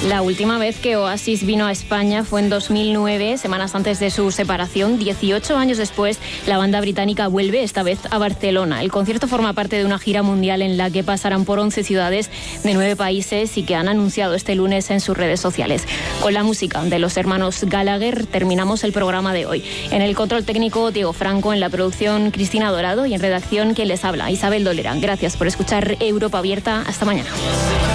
La última vez que Oasis vino a España fue en 2009, semanas antes de su separación. 18 años después, la banda británica vuelve, esta vez a Barcelona. El concierto forma parte de una gira mundial en la que pasarán por 11 ciudades de 9 países y que han anunciado este lunes en sus redes sociales. Con la música de los hermanos Gallagher terminamos el programa de hoy. En el control técnico, Diego Franco, en la producción, Cristina Dorado, y en redacción, quien les habla, Isabel Dolera. Gracias por escuchar Europa Abierta. Hasta mañana.